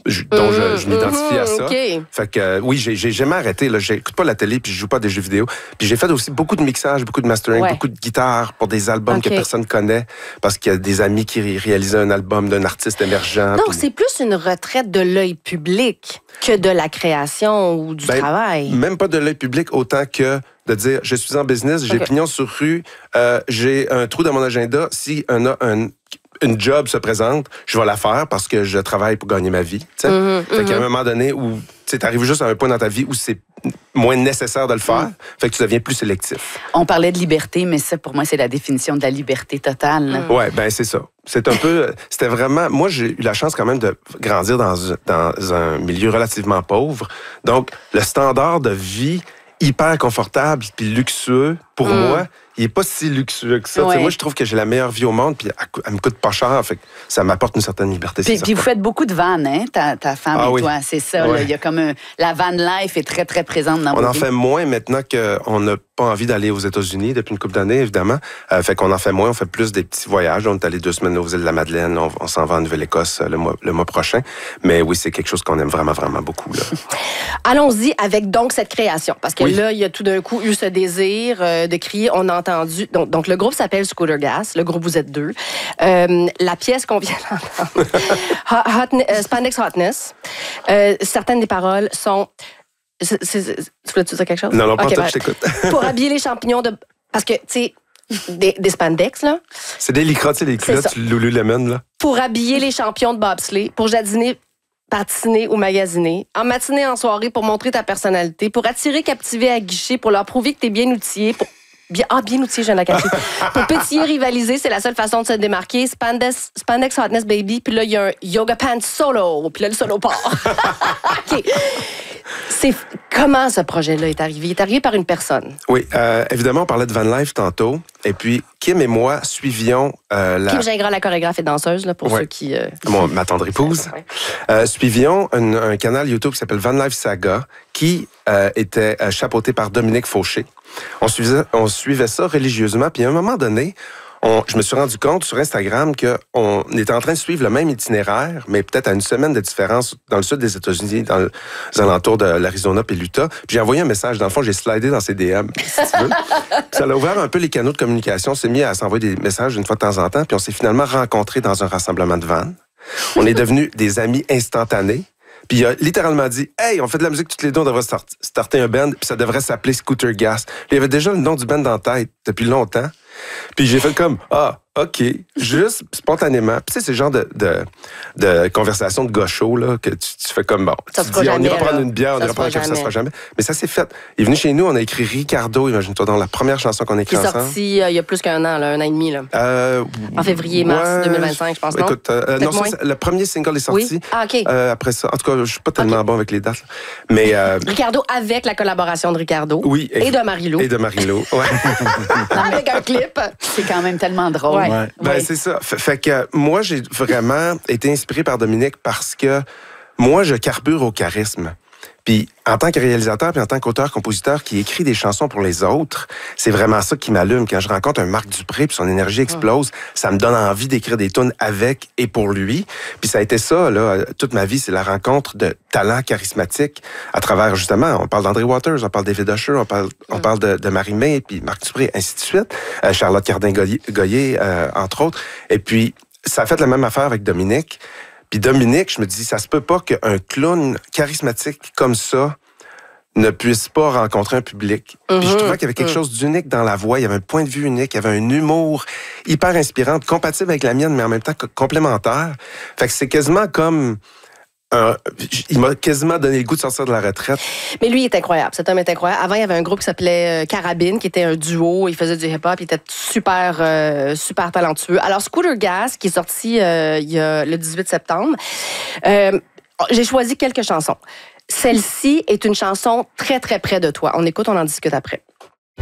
dont je m'identifie à ça. Okay. Fait que oui, j'ai jamais arrêté. J'écoute pas la télé puis je joue pas à des jeux vidéo. Puis j'ai fait aussi beaucoup de mixage, beaucoup de mastering, beaucoup de guitare pour des albums que personne connaît parce qu'il y a des amis qui réalisaient un album d'un artiste émergent. Donc, c'est plus une retraite de l'œil public que de la création ou du travail. Même pas de l'œil public autant que de dire, je suis en business, j'ai pignon sur rue, j'ai un trou dans mon agenda. Si une job se présente, je vais la faire parce que je travaille pour gagner ma vie. Fait qu'à un moment donné où tu arrives juste à un point dans ta vie où c'est moins nécessaire de le faire, fait que tu deviens plus sélectif. On parlait de liberté, mais ça, pour moi, c'est la définition de la liberté totale. Ouais, ben c'est ça. C'est un peu... C'était vraiment... Moi, j'ai eu la chance quand même de grandir dans un milieu relativement pauvre. Donc, le standard de vie hyper confortable puis luxueux, pour moi, il est pas si luxueux que ça. Ouais. Moi, je trouve que j'ai la meilleure vie au monde, puis elle me coûte pas cher, fait que ça m'apporte une certaine liberté. Puis vous faites beaucoup de vannes, hein, ta femme et toi, c'est ça. Là, il y a comme la van life est très, très présente dans vos vies. On en fait moins maintenant qu'on n'a pas envie d'aller aux États-Unis depuis une couple d'années, évidemment. Fait qu'on en fait moins, on fait plus des petits voyages. On est allé 2 semaines aux îles de la Madeleine, on s'en va en Nouvelle-Écosse le mois prochain. Mais oui, c'est quelque chose qu'on aime vraiment, vraiment beaucoup. Là. Allons-y avec donc cette création, parce que là, il y a tout d'un coup eu ce désir de crier, on a entendu. Donc le groupe s'appelle Scooter Gas, le groupe vous êtes 2. La pièce qu'on vient d'entendre, Spandex Hotness, certaines des paroles sont... Tu voulais-tu dire quelque chose? Non, pas tout, je t'écoute. Pour habiller les champignons de... Parce que, tu sais, des spandex, là. C'est des lycras, tu sais, les culottes Lululemon, là. Pour habiller les champions de bobsleigh, pour jardiner, patiner ou magasiner, en matinée, en soirée, pour montrer ta personnalité, pour attirer, captiver, aguicher, pour leur prouver que t'es bien outillé, pour... bien outillé, je viens de la cacher. Pour pétiller, rivaliser, c'est la seule façon de se démarquer. Spandex Hotness Baby, puis là, il y a un Yoga Pants solo, puis là, le solo part. OK. Comment ce projet-là est arrivé? Il est arrivé par une personne. Oui, évidemment, on parlait de Van Life tantôt. Et puis, Kim et moi suivions... Kim Gingras, la chorégraphe et danseuse, là, pour ceux qui... ma tendre épouse. Suivions un canal YouTube qui s'appelle Van Life Saga, qui était chapeauté par Dominique Fauché. On suivait ça religieusement. Puis à un moment donné, je me suis rendu compte sur Instagram qu'on était en train de suivre le même itinéraire, mais peut-être à une semaine de différence dans le sud des États-Unis, dans les alentours de l'Arizona puis l'Utah. Puis j'ai envoyé un message. Dans le fond, j'ai slidé dans ses DM, si tu veux. Ça a ouvert un peu les canaux de communication. On s'est mis à s'envoyer des messages une fois de temps en temps. Puis on s'est finalement rencontrés dans un rassemblement de vannes. On est devenus des amis instantanés. Puis il a littéralement dit « Hey, on fait de la musique toutes les deux, on devrait starter un band, puis ça devrait s'appeler Scooter Gas. » Il y avait déjà le nom du band dans la tête depuis longtemps. Puis j'ai fait comme « Ah, OK. » Juste spontanément. Puis tu sais, c'est le genre de conversation de gaucho, là, que tu fais comme bon. Ça tu dis, on ira prendre une bière, on ira prendre un café, ça se fera jamais. Mais ça s'est fait. Il est venu chez nous, on a écrit Ricardo, imagine-toi, dans la première chanson qu'on a écrite ensemble. Qui est sorti il y a plus qu'un an, là, 1 an et demi. Là. En février, mars 2025, je pense, non? Écoute, non, ça, le premier single est sorti. Oui? Ah, OK. Après ça, en tout cas, je suis pas tellement bon avec les dates. Mais, Ricardo avec la collaboration de Ricardo. Oui. Et de Marie-Lou. Et de Marie-Lou, ouais. Avec un clip. C'est quand même tellement drôle. Ouais. Ben, c'est ça. Fait que moi, j'ai vraiment été inspiré par Dominique parce que moi, je carbure au charisme. Puis en tant que réalisateur, puis en tant qu'auteur-compositeur qui écrit des chansons pour les autres, c'est vraiment ça qui m'allume. Quand je rencontre un Marc Dupré, puis son énergie explose, ça me donne envie d'écrire des tunes avec et pour lui. Puis ça a été ça, là, toute ma vie, c'est la rencontre de talents charismatiques à travers, justement, on parle d'André Waters, on parle de David Usher, on parle de Marie-Mé, puis Marc Dupré, ainsi de suite. Charlotte Cardin-Goyer, entre autres. Et puis, ça a fait la même affaire avec Dominique. Puis Dominique, je me dis, ça se peut pas qu'un clown charismatique comme ça ne puisse pas rencontrer un public. Puis je trouvais qu'il y avait quelque chose d'unique dans la voix, il y avait un point de vue unique, il y avait un humour hyper inspirant, compatible avec la mienne, mais en même temps complémentaire. Fait que c'est quasiment comme... il m'a quasiment donné le goût de sortir de la retraite. Mais lui, il est incroyable. Cet homme est incroyable. Avant, il y avait un groupe qui s'appelait Carabine, qui était un duo. Il faisait du hip-hop. Il était super talentueux. Alors, Scooter Gas, qui est sorti il y a le 18 septembre, j'ai choisi quelques chansons. Celle-ci est une chanson très, très près de toi. On écoute, on en discute après.